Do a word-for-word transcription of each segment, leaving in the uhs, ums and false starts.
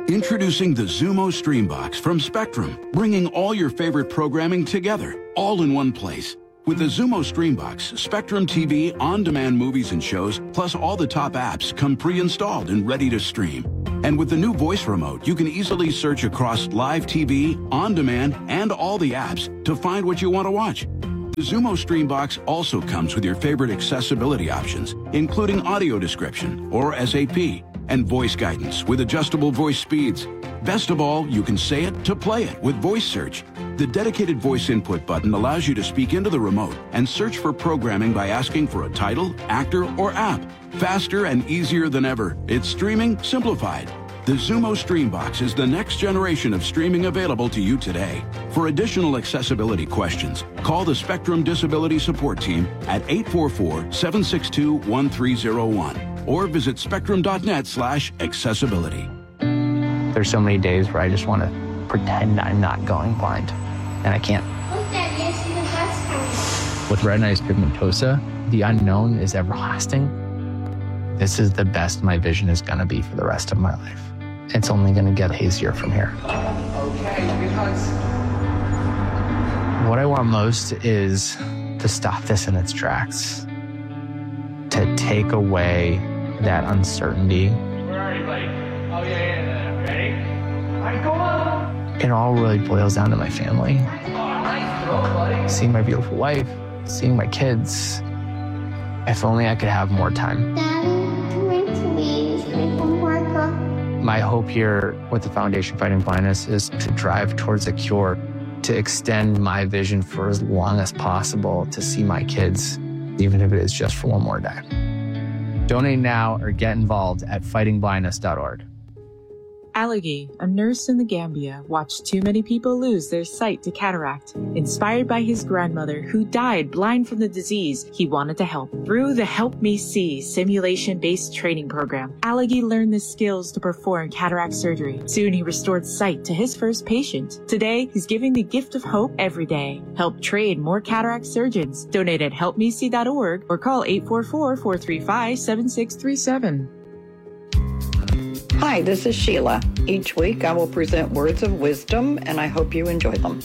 Introducing the Zumo Streambox from Spectrum, bringing all your favorite programming together, all in one place. With the Zumo Streambox, Spectrum T V on-demand movies and shows, plus all the top apps come pre-installed and ready to stream. And with the new voice remote, you can easily search across live T V, on-demand, and all the apps to find what you want to watch. The Zumo Streambox also comes with your favorite accessibility options, including audio description, or S A P, and voice guidance with adjustable voice speeds. Best of all, you can say it to play it with Voice Search. The dedicated voice input button allows you to speak into the remote and search for programming by asking for a title, actor, or app. Faster and easier than ever. It's streaming simplified. The Zumo Streambox is the next generation of streaming available to you today. For additional accessibility questions, call the Spectrum Disability Support Team at eight four four, seven six two, one three zero one or visit spectrum.net slash accessibility. There's so many days where I just want to pretend I'm not going blind, and I can't. With retinitis pigmentosa, the unknown is everlasting. This is the best my vision is going to be for the rest of my life. It's only going to get hazier from here. Okay, because... What I want most is to stop this in its tracks, to take away that uncertainty. Where are you, buddy? Oh, yeah, yeah, yeah. Ready? All right, go on. It all really boils down to my family. Oh, nice throw, buddy. Seeing my beautiful wife, seeing my kids. If only I could have more time. My hope here with the Foundation Fighting Blindness is to drive towards a cure, to extend my vision for as long as possible, to see my kids, even if it is just for one more day. Donate now or get involved at fighting blindness dot org. Alagi, a nurse in the Gambia, watched too many people lose their sight to cataract. Inspired by his grandmother, who died blind from the disease, he wanted to help. Through the Help Me See simulation-based training program, Alagi learned the skills to perform cataract surgery. Soon he restored sight to his first patient. Today, he's giving the gift of hope every day. Help train more cataract surgeons. Donate at help me see dot org or call eight four four, four three five, seven six three seven. Hi, this is Sheila. Each week I will present words of wisdom, and I hope you enjoy them.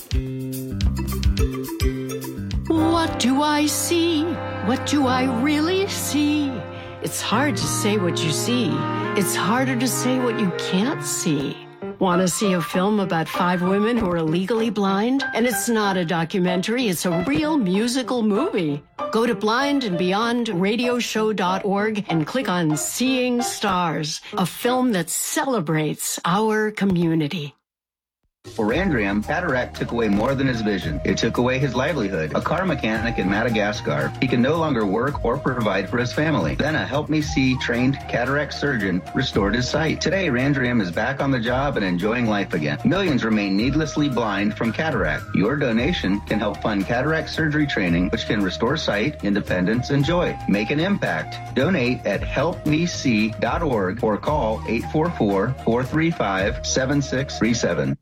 What do I see? What do I really see? It's hard to say what you see. It's harder to say what you can't see. Want to see a film about five women who are legally blind? And it's not a documentary, it's a real musical movie. Go to blind and beyond radio show dot org and click on Seeing Stars, a film that celebrates our community. For Andriam, cataract took away more than his vision. It took away his livelihood. A car mechanic in Madagascar, he can no longer work or provide for his family. Then a Help Me See trained cataract surgeon restored his sight. Today, Randriam is back on the job and enjoying life again. Millions remain needlessly blind from cataract. Your donation can help fund cataract surgery training, which can restore sight, independence, and joy. Make an impact. Donate at help me see dot org or call eight four four, four three five, seven six three seven.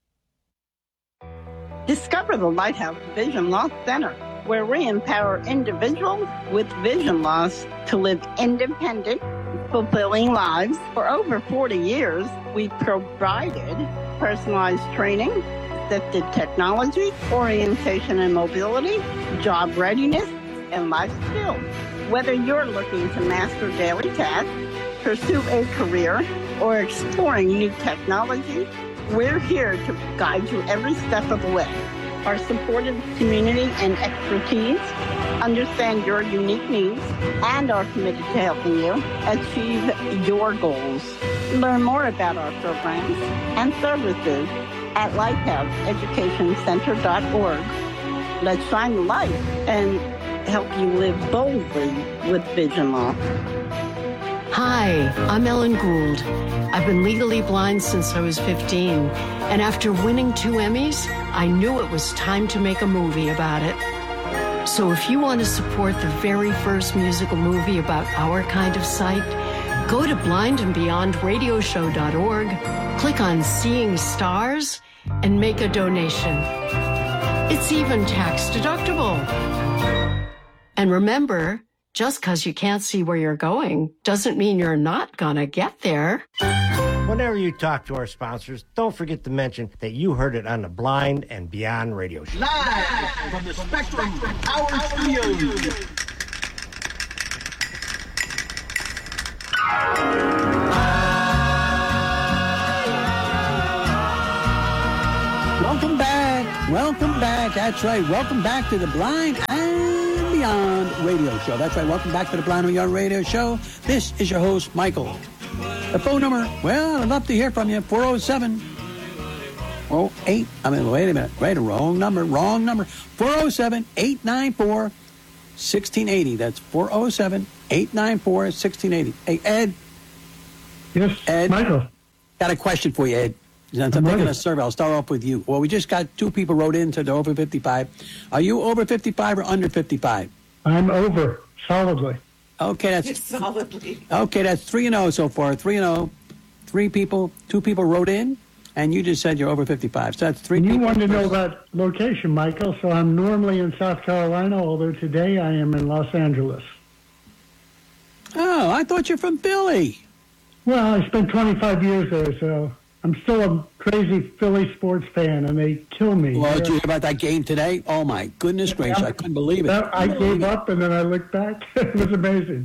Discover the Lighthouse Vision Loss Center, where we empower individuals with vision loss to live independent, fulfilling lives. For over forty years, we've provided personalized training, assisted technology, orientation and mobility, job readiness, and life skills. Whether you're looking to master daily tasks, pursue a career, or exploring new technology, we're here to guide you every step of the way. Our supportive community and expertise understand your unique needs and are committed to helping you achieve your goals. Learn more about our programs and services at lighthouse education center dot org. Let's shine the light and help you live boldly with vision loss. Hi, I'm Ellen Gould. I've been legally blind since I was fifteen, and after winning two Emmys, I knew it was time to make a movie about it. So if you want to support the very first musical movie about our kind of sight, go to blind and beyond radio show dot org, click on Seeing Stars, and make a donation. It's even tax deductible. And remember, just because you can't see where you're going doesn't mean you're not gonna get there. Whenever you talk to our sponsors, don't forget to mention that you heard it on the Blind and Beyond radio show. Live from the Spectrum Power Studios. Welcome back. Welcome back. That's right. Welcome back to the Blind and Beyond radio show. That's right. Welcome back to the Blind and Beyond radio show. This is your host, Michael. The phone number, well, I'd love to hear from you. four oh seven oh eight I mean, wait a minute. Wait, a wrong number. Wrong number. four oh seven, eight nine four, one six eight oh. That's four oh seven, eight nine four, one six eight oh. Hey, Ed. Yes, Ed. Michael. Got a question for you, Ed. Since I'm taking a survey, I'll start off with you. Well, we just got two people wrote in, so they're over fifty-five. Are you over fifty-five or under fifty-five? I'm over, solidly. Okay, that's solidly. Okay, that's three and zero so far. Three and zero. Three people, two people wrote in, and you just said you're over fifty-five. So that's three. And you people. wanted to know about location, Michael. So I'm normally in South Carolina, although today I am in Los Angeles. Oh, I thought you're from Philly. Well, I spent twenty-five years there, so I'm still a crazy Philly sports fan, and they kill me. Well, did you hear about that game today? Oh my goodness gracious! I couldn't believe it. That, I gave up, and then I looked back. It was amazing.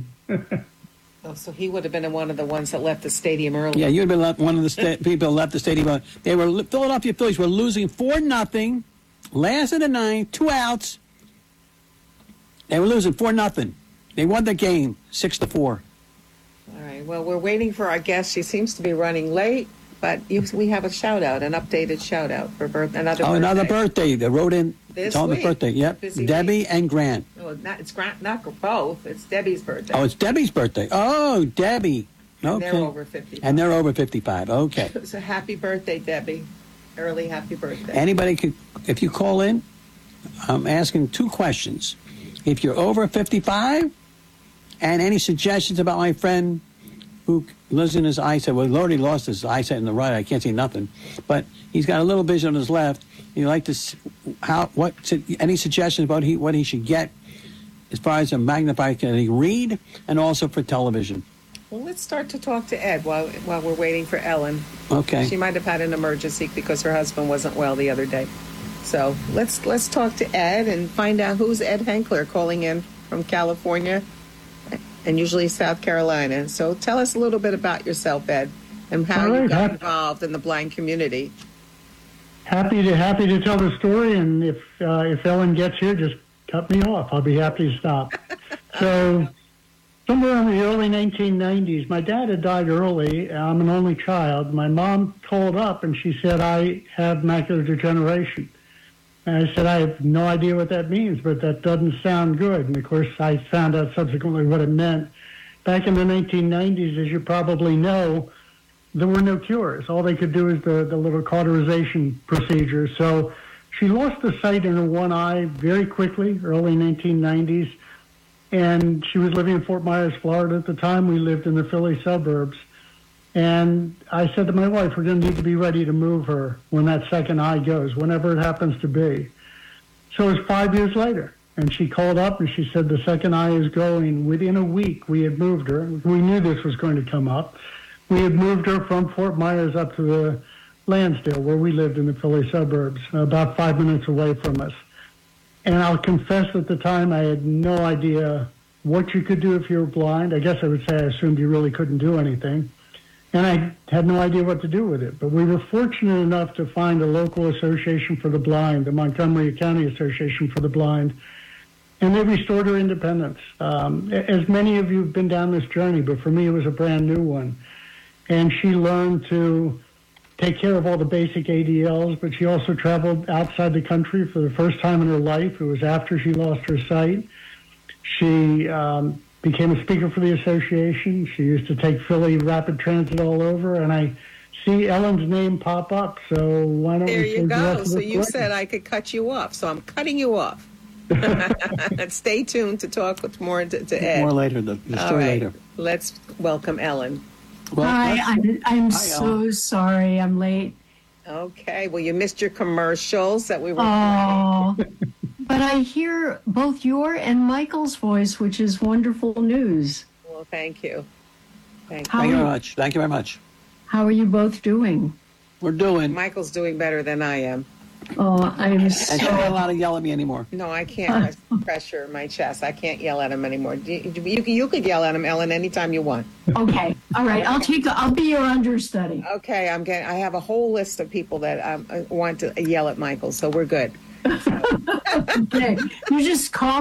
Oh, so he would have been one of the ones that left the stadium early. Yeah, you'd have been left, one of the sta- people left the stadium. They were Philadelphia Phillies were losing four nothing, last of the ninth, two outs. They were losing four nothing. They won the game six to four. All right. Well, we're waiting for our guest. She seems to be running late, but you, we have a shout out, an updated shout out for birth, another. Oh, birthday. another birthday. They wrote in. This it's on week. the birthday. Yep, Busy Debbie week. and Grant. No, not, it's Grant, not both. It's Debbie's birthday. Oh, it's Debbie's birthday. Oh, Debbie. And Okay. they're over fifty-five. And they're over fifty-five. Okay. So happy birthday, Debbie. Early happy birthday. Anybody could, if you call in, I'm asking two questions. If you're over fifty-five, and any suggestions about my friend who losing his eyesight. Well, he already lost his eyesight in the right. I can't see nothing, but he's got a little vision on his left. You like to how what any suggestions about he what he should get as far as a magnifier can he read, and also for television. Well, let's start to talk to Ed while while we're waiting for Ellen. Okay. She might have had an emergency because her husband wasn't well the other day. So let's let's talk to Ed and find out who's Ed Henkler calling in from California and usually South Carolina. So tell us a little bit about yourself, Ed, and how All you right, got happy, involved in the blind community. Happy to happy to tell the story, and if uh, if Ellen gets here, just cut me off. I'll be happy to stop. So somewhere in the early nineteen nineties, my dad had died early. I'm an only child. My mom called up and she said, I have macular degeneration. And I said, I have no idea what that means, but that doesn't sound good. And of course, I found out subsequently what it meant. Back in the nineteen nineties, as you probably know, there were no cures. All they could do is the, the little cauterization procedure. So she lost the sight in her one eye very quickly, early nineteen nineties. And she was living in Fort Myers, Florida at the time. We lived in the Philly suburbs. And I said to my wife, we're going to need to be ready to move her when that second eye goes, whenever it happens to be. So it was five years later. And she called up and she said the second eye is going. Within a week, we had moved her. We knew this was going to come up. We had moved her from Fort Myers up to the Lansdale, where we lived in the Philly suburbs, about five minutes away from us. And I'll confess at the time I had no idea what you could do if you were blind. I guess I would say I assumed you really couldn't do anything. And I had no idea what to do with it. But we were fortunate enough to find a local association for the blind, the Montgomery County Association for the Blind, and they restored her independence. Um, as many of you have been down this journey, but for me it was a brand new one. And she learned to take care of all the basic A D Ls, but she also traveled outside the country for the first time in her life. It was after she lost her sight. She um, became a speaker for the association. She used to take Philly rapid transit all over, and I see Ellen's name pop up, so why don't there we... There you go. So you said I could cut you off, so I'm cutting you off. And stay tuned to talk with more to, to Ed. More later, the, the story right. later. Let's welcome Ellen. Well, Hi, I'm, I'm Hi, so Ellen. sorry I'm late. Okay, well, you missed your commercials that we were Oh, playing. But I hear both your and Michael's voice, which is wonderful news. Well, thank you. Thank How Thank you are very much. Thank you very much. How are you both doing? We're doing. Michael's doing better than I am. Oh, I'm so... And she's not allowed to yell at me anymore. No, I can't pressure in my chest. I can't yell at him anymore. You, you, you could yell at him, Ellen, anytime you want. Okay. All right. I'll take. A, I'll be your understudy. Okay. I'm getting. I have a whole list of people that um, want to yell at Michael, so we're good. Okay. You just call